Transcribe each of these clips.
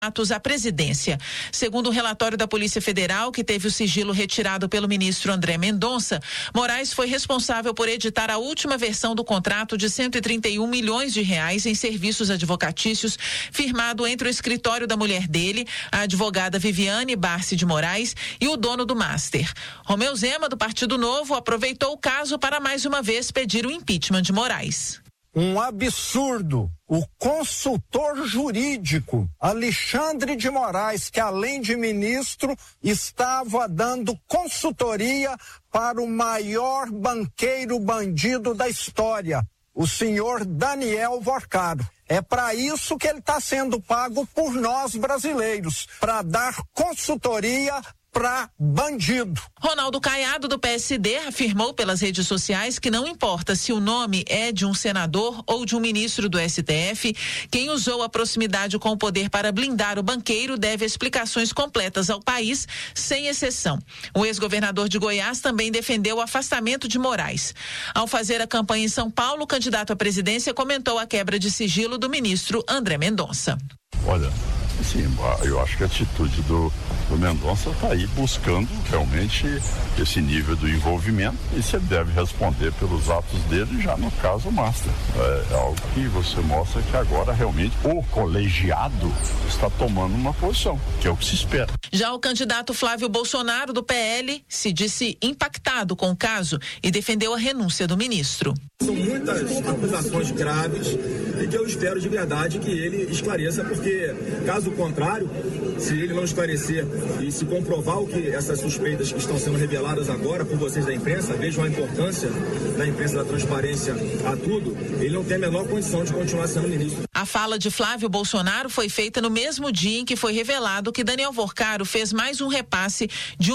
à presidência. Segundo o relatório da Polícia Federal, que teve o sigilo retirado pelo ministro André Mendonça, Moraes foi responsável por editar a última versão do contrato de 131 milhões de reais em serviços advocatícios, firmado entre o escritório da mulher dele, a advogada Viviane Barsi de Moraes, e o dono do Master. Romeu Zema, do Partido Novo, aproveitou o caso para mais uma vez pedir o impeachment de Moraes. Um absurdo. O consultor jurídico Alexandre de Moraes, que além de ministro, estava dando consultoria para o maior banqueiro bandido da história, o senhor Daniel Vorcaro. É para isso que ele está sendo pago por nós brasileiros, para dar consultoria para bandido. Ronaldo Caiado, do PSD, afirmou pelas redes sociais que não importa se o nome é de um senador ou de um ministro do STF, quem usou a proximidade com o poder para blindar o banqueiro deve explicações completas ao país, sem exceção. O ex-governador de Goiás também defendeu o afastamento de Moraes. Ao fazer a campanha em São Paulo, o candidato à presidência comentou a quebra de sigilo do ministro André Mendonça. Olha, sim, eu acho que a atitude do Mendonça está aí buscando realmente esse nível do envolvimento, e você deve responder pelos atos dele já no caso Master. É algo que você mostra que agora realmente o colegiado está tomando uma posição, que é o que se espera. Já o candidato Flávio Bolsonaro, do PL, se disse impactado com o caso e defendeu a renúncia do ministro. São muitas acusações graves e que eu espero de verdade que ele esclareça, porque caso contrário, se ele não esclarecer e se comprovar o que essas suspeitas que estão sendo reveladas agora por vocês da imprensa, vejam a importância da imprensa, da transparência a tudo, ele não tem a menor condição de continuar sendo ministro. A fala de Flávio Bolsonaro foi feita no mesmo dia em que foi revelado que Daniel Vorcaro fez mais um repasse de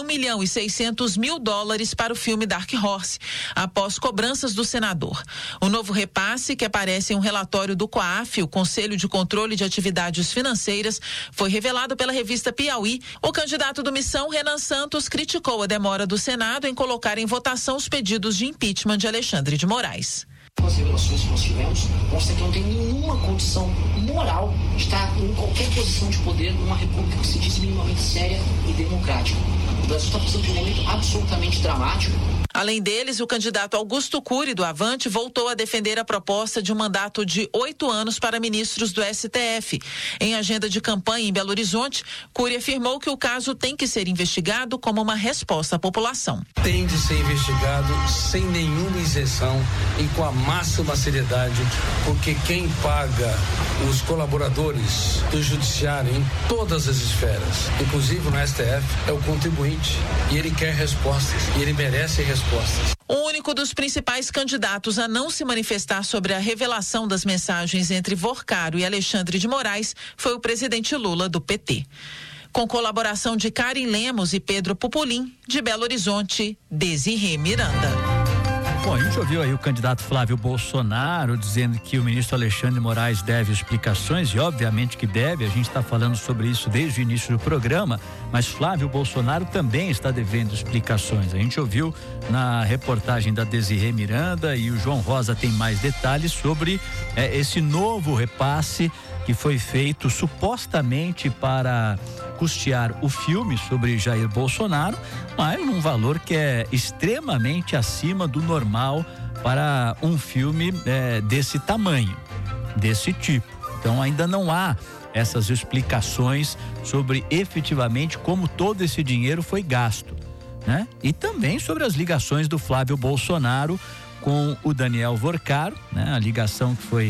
$1.600.000 para o filme Dark Horse, após cobranças do senador. O novo repasse, que aparece em um relatório do COAF, o Conselho de Controle de Atividades Financeiras, foi revelado pela revista Piauí. O candidato do Missão, Renan Santos, criticou a demora do Senado em colocar em votação os pedidos de impeachment de Alexandre de Moraes. As revelações que nós tivemos mostram que não tem nenhuma condição moral de estar em qualquer posição de poder numa república que se diz minimamente séria e democrática. O Brasil está passando por um momento absolutamente dramático. Além deles, o candidato Augusto Cury, do Avante, voltou a defender a proposta de um mandato de 8 anos para ministros do STF. Em agenda de campanha em Belo Horizonte, Cury afirmou que o caso tem que ser investigado como uma resposta à população. Tem de ser investigado sem nenhuma isenção e com a máxima seriedade, porque quem paga os colaboradores do judiciário em todas as esferas, inclusive no STF, é o contribuinte, e ele quer respostas, e ele merece respostas. O único dos principais candidatos a não se manifestar sobre a revelação das mensagens entre Vorcaro e Alexandre de Moraes foi o presidente Lula, do PT. Com colaboração de Karen Lemos e Pedro Pupolin, de Belo Horizonte, Desirê Miranda. Bom, a gente ouviu aí o candidato Flávio Bolsonaro dizendo que o ministro Alexandre de Moraes deve explicações, e obviamente que deve, a gente está falando sobre isso desde o início do programa, mas Flávio Bolsonaro também está devendo explicações. A gente ouviu na reportagem da Desirê Miranda, e o João Rosa tem mais detalhes sobre esse novo repasse que foi feito supostamente para custear o filme sobre Jair Bolsonaro, mas num valor que é extremamente acima do normal para um filme desse tamanho, desse tipo. Então ainda não há essas explicações sobre efetivamente como todo esse dinheiro foi gasto, né? E também sobre as ligações do Flávio Bolsonaro com o Daniel Vorcaro, né? A ligação que foi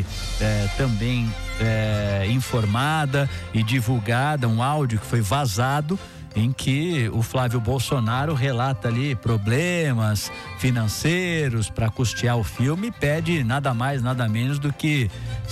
também informada e divulgada, um áudio que foi vazado, em que o Flávio Bolsonaro relata ali problemas financeiros para custear o filme e pede nada mais, nada menos do que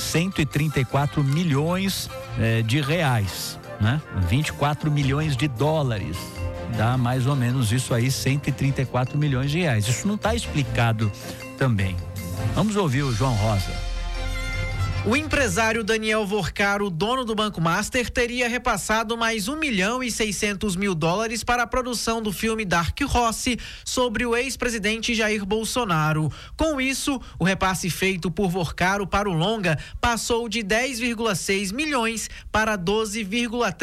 134 milhões de reais, né? 24 milhões de dólares. Dá mais ou menos isso aí, 134 milhões de reais. Isso não está explicado também. Vamos ouvir o João Rosa. O empresário Daniel Vorcaro, dono do Banco Master, teria repassado mais $1.600.000 para a produção do filme Dark Horse sobre o ex-presidente Jair Bolsonaro. Com isso, o repasse feito por Vorcaro para o longa passou de 10,6 milhões para 12,3